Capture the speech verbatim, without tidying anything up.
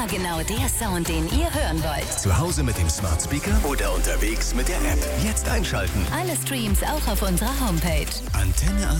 Immer genau der Sound, den ihr hören wollt. Zu Hause mit dem Smart Speaker oder unterwegs mit der App. Jetzt einschalten. Alle Streams auch auf unserer Homepage. Antenne A T.